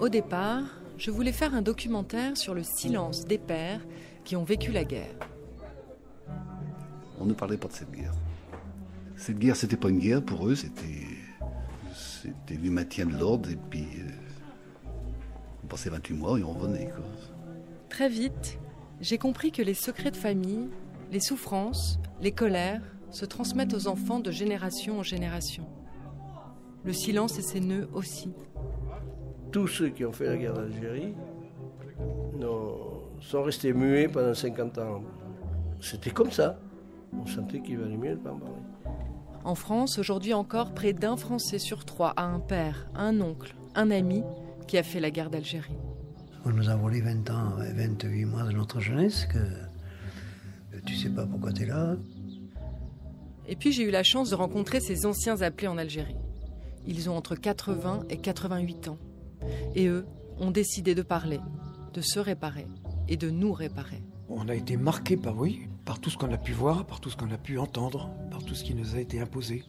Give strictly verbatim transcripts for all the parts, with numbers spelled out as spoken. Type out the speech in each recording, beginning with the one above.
Au départ, je voulais faire un documentaire sur le silence des pères qui ont vécu la guerre. On ne parlait pas de cette guerre. Cette guerre, c'était pas une guerre pour eux, c'était, c'était du maintien de l'ordre et puis euh, on passait vingt-huit mois et on revenait, quoi. Très vite, j'ai compris que les secrets de famille, les souffrances, les colères se transmettent aux enfants de génération en génération. Le silence et ses nœuds aussi. Tous ceux qui ont fait la guerre d'Algérie non, sont restés muets pendant cinquante ans. C'était comme ça. On sentait qu'il valait mieux ne pas en parler. En France, aujourd'hui encore, près d'un Français sur trois a un père, un oncle, un ami qui a fait la guerre d'Algérie. On nous a volé vingt ans, vingt-huit mois de notre jeunesse, que tu sais pas pourquoi tu es là. Et puis j'ai eu la chance de rencontrer ces anciens appelés en Algérie. Ils ont entre quatre-vingts et quatre-vingt-huit ans. Et eux ont décidé de parler, de se réparer et de nous réparer. On a été marqués par, oui, par tout ce qu'on a pu voir, par tout ce qu'on a pu entendre, par tout ce qui nous a été imposé.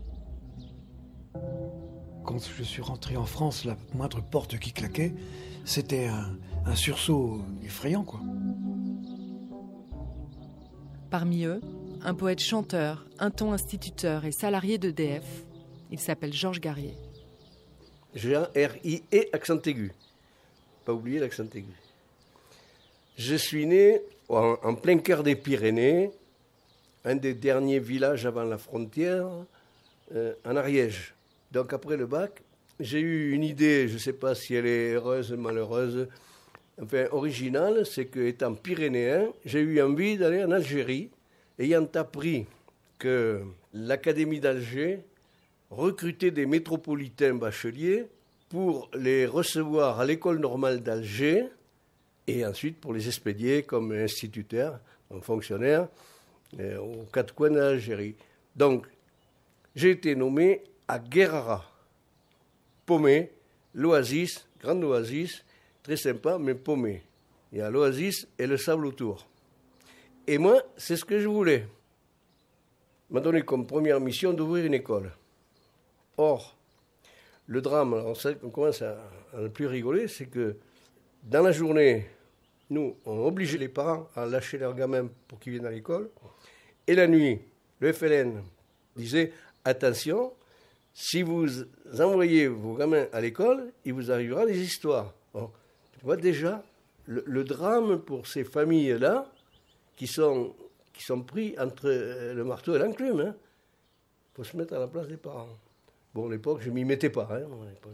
Quand je suis rentré en France, la moindre porte qui claquait, c'était un, un sursaut effrayant, quoi. Parmi eux, un poète chanteur, un ton instituteur et salarié d'E D F. Il s'appelle Georges Garrier. G A R I E, accent aigu. Pas oublier l'accent aigu. Je suis né en, en plein cœur des Pyrénées, un des derniers villages avant la frontière, euh, en Ariège. Donc après le bac, j'ai eu une idée, je ne sais pas si elle est heureuse ou malheureuse, enfin originale, c'est qu'étant pyrénéen, j'ai eu envie d'aller en Algérie, ayant appris que l'Académie d'Alger recrutait des métropolitains bacheliers pour les recevoir à l'école normale d'Alger et ensuite pour les expédier comme instituteurs, comme fonctionnaires, euh, aux quatre coins de l'Algérie. Donc, j'ai été nommé à Guérara, paumé, l'oasis, grande oasis, très sympa, mais paumé. Il y a l'oasis et le sable autour. Et moi, c'est ce que je voulais. On m'a donné comme première mission d'ouvrir une école. Or, le drame, alors ça, on commence à, à ne plus rigoler, c'est que dans la journée, nous, on obligeait les parents à lâcher leurs gamins pour qu'ils viennent à l'école. Et la nuit, le F L N disait, attention, si vous envoyez vos gamins à l'école, il vous arrivera des histoires. Bon, tu vois déjà le, le drame pour ces familles-là qui sont, qui sont pris entre le marteau et l'enclume. Il hein. faut se mettre à la place des parents. Bon, à l'époque, je ne m'y mettais pas. Hein.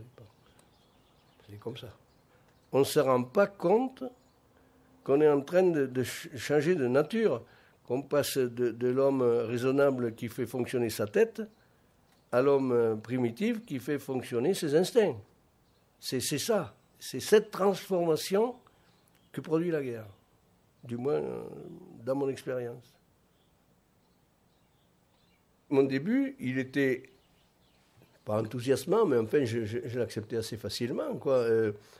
C'est comme ça. On ne se rend pas compte qu'on est en train de, de changer de nature, qu'on passe de, de l'homme raisonnable qui fait fonctionner sa tête à l'homme primitif qui fait fonctionner ses instincts. C'est, c'est ça. C'est cette transformation que produit la guerre. Du moins, dans mon expérience. Mon début, il était pas enthousiasmant, mais enfin, je, je, je l'acceptais assez facilement, quoi. Euh,